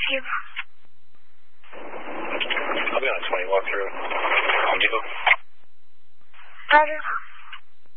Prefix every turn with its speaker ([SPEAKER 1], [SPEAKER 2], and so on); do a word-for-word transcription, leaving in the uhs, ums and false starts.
[SPEAKER 1] you.
[SPEAKER 2] I'll be on a twenty walk through Home Depot.
[SPEAKER 1] Pardon?